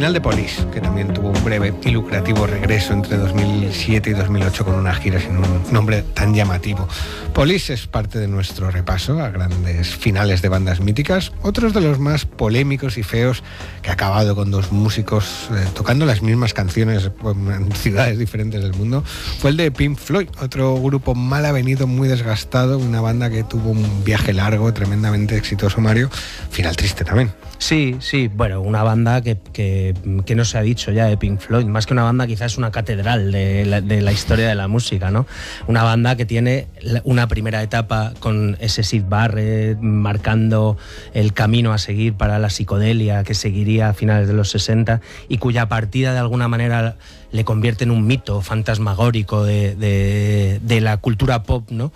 final de Police, que también tuvo un breve y lucrativo regreso entre 2007 y 2008 con una gira sin un nombre tan llamativo. Police es parte de nuestro repaso a grandes finales de bandas míticas. Otros de los más polémicos y feos, que ha acabado con dos músicos tocando las mismas canciones en ciudades diferentes del mundo, fue el de Pink Floyd, otro grupo mal avenido, muy desgastado, una banda que tuvo un viaje largo, tremendamente exitoso, Mario. Final triste también. Sí, bueno, una banda que no se ha dicho ya de Pink Floyd, más que una banda quizás una catedral de la historia de la música, ¿no? Una banda que tiene una primera etapa con ese Syd Barrett marcando el camino a seguir para la psicodelia que seguiría a finales de los 60 y cuya partida de alguna manera le convierte en un mito fantasmagórico de la cultura pop, ¿no?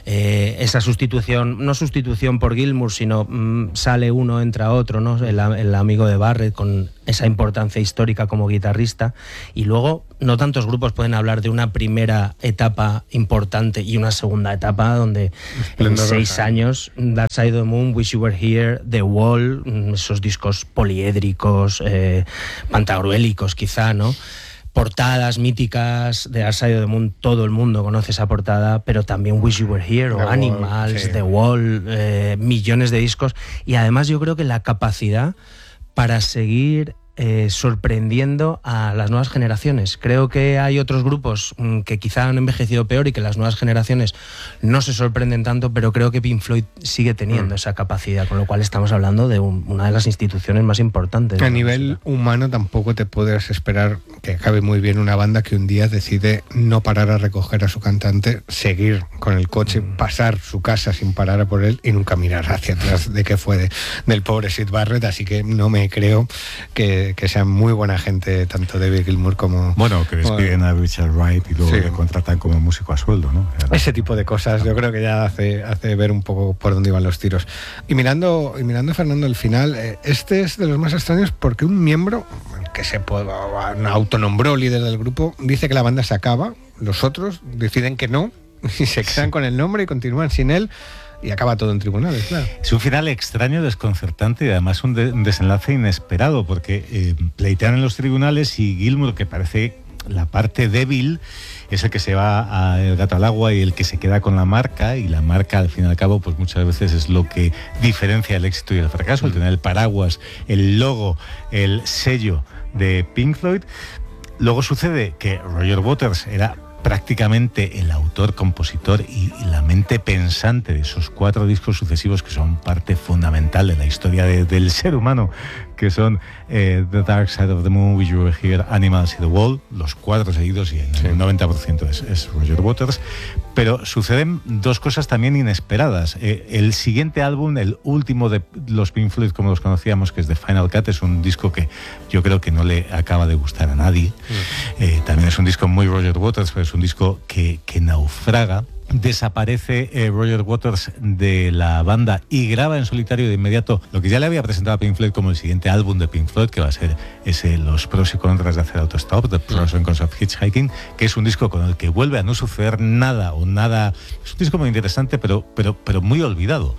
Esa sustitución, no sustitución por Gilmour, sino sale uno, entra otro, ¿no? El amigo de Barrett con esa importancia histórica como guitarrista, y luego no tantos grupos pueden hablar de una primera etapa importante y una segunda etapa donde en 6 años Dark Side of the Moon, Wish You Were Here, The Wall, esos discos poliédricos, pantagruélicos quizá, ¿no? Portadas míticas de Dark Side of the Moon, todo el mundo conoce esa portada, pero también Wish You Were Here o Animals, sí. The Wall, millones de discos, y además yo creo que la capacidad para seguir sorprendiendo a las nuevas generaciones. Creo que hay otros grupos que quizá han envejecido peor y que las nuevas generaciones no se sorprenden tanto, pero creo que Pink Floyd sigue teniendo esa capacidad, con lo cual estamos hablando de una de las instituciones más importantes. A nivel humano tampoco te puedes esperar que acabe muy bien una banda que un día decide no parar a recoger a su cantante, seguir con el coche, pasar su casa sin parar a por él y nunca mirar hacia atrás de qué fue del pobre Syd Barrett, así que no me creo que sean muy buena gente tanto David Gilmour como... Bueno, que despiden a Richard Wright y luego le contratan como músico a sueldo, ¿no? Ese tipo de cosas yo creo que ya hace ver un poco por dónde iban los tiros. Y mirando Fernando el final, este es de los más extraños porque un miembro que se autonombró líder del grupo dice que la banda se acaba, los otros deciden que no y se quedan con el nombre y continúan sin él. Y acaba todo en tribunales, claro. Es un final extraño, desconcertante y además un desenlace inesperado, porque pleitean en los tribunales y Gilmour, que parece la parte débil, es el que se va el gato al agua y el que se queda con la marca, y la marca al fin y al cabo pues muchas veces es lo que diferencia el éxito y el fracaso, el tener el paraguas, el logo, el sello de Pink Floyd. Luego sucede que Roger Waters era prácticamente el autor, compositor y la mente pensante de esos 4 discos sucesivos que son parte fundamental de la historia del ser humano, que son The Dark Side of the Moon, Wish You Were Here, Animals y The Wall, los 4 seguidos, y en el 90% es Roger Waters. Pero suceden 2 cosas también inesperadas. El siguiente álbum, el último de los Pink Floyd como los conocíamos, que es The Final Cut, es un disco que yo creo que no le acaba de gustar a nadie. También es un disco muy Roger Waters, pero es un disco que naufraga. Desaparece Roger Waters de la banda y graba en solitario de inmediato lo que ya le había presentado a Pink Floyd como el siguiente álbum de Pink Floyd, que va a ser los pros y contras de hacer autostop, The Pros and Cons of Hitchhiking, que es un disco con el que vuelve a no suceder nada o nada. Es un disco muy interesante, pero muy olvidado,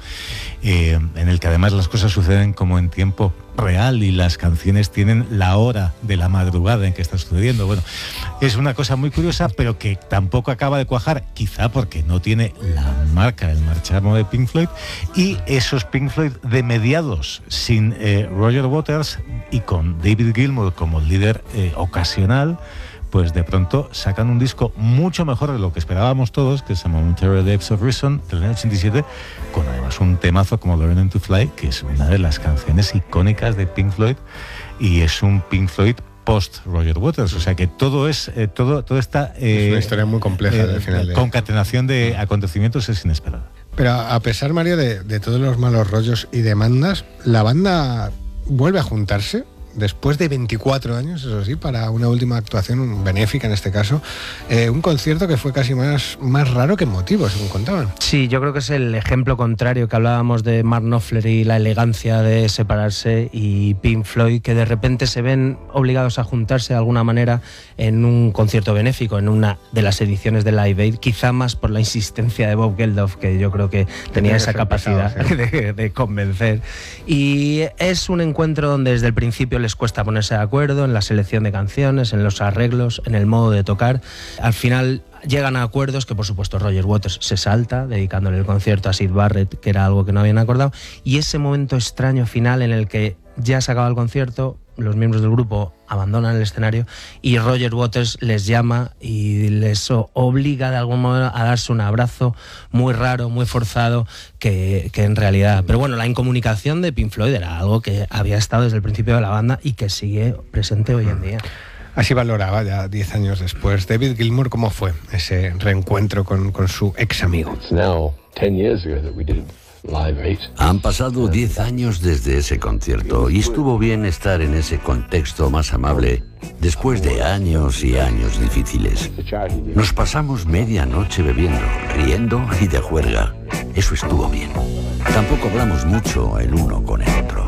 en el que además las cosas suceden como en tiempo real y las canciones tienen la hora de la madrugada en que está sucediendo. Bueno, es una cosa muy curiosa, pero que tampoco acaba de cuajar, quizá porque no tiene la marca, el marchamo de Pink Floyd, y esos Pink Floyd de mediados sin Roger Waters y con David Gilmour como líder ocasional, pues de pronto sacan un disco mucho mejor de lo que esperábamos todos, que es A Momentary Lapse of Reason, del año 87, con además un temazo como Learning to Fly, que es una de las canciones icónicas de Pink Floyd, y es un Pink Floyd post Roger Waters, o sea que todo es todo esta es una historia muy compleja del final concatenación de acontecimientos es inesperada. Pero a pesar, Mario, de todos los malos rollos y demandas, la banda vuelve a juntarse después de 24 años, eso sí, para una última actuación benéfica en este caso, un concierto que fue casi más raro que emotivo, según contaban. Sí, yo creo que es el ejemplo contrario que hablábamos de Mark Knopfler y la elegancia de separarse, y Pink Floyd, que de repente se ven obligados a juntarse de alguna manera en un concierto benéfico, en una de las ediciones de Live Aid, quizá más por la insistencia de Bob Geldof, que yo creo que tenía esa capacidad de convencer. Y es un encuentro donde desde el principio les les cuesta ponerse de acuerdo en la selección de canciones, en los arreglos, en el modo de tocar. Al final llegan a acuerdos que, por supuesto, Roger Waters se salta, dedicándole el concierto a Syd Barrett, que era algo que no habían acordado, y ese momento extraño final en el que ya se acaba el concierto, los miembros del grupo abandonan el escenario y Roger Waters les llama y les obliga de algún modo a darse un abrazo muy raro, muy forzado, que en realidad... Pero bueno, la incomunicación de Pink Floyd era algo que había estado desde el principio de la banda y que sigue presente hoy en día. Así valoraba ya 10 años después David Gilmour cómo fue ese reencuentro con su ex amigo. Han pasado 10 años desde ese concierto y estuvo bien estar en ese contexto más amable después de años y años difíciles. Nos pasamos media noche bebiendo, riendo y de juerga. Eso estuvo bien. Tampoco hablamos mucho el uno con el otro.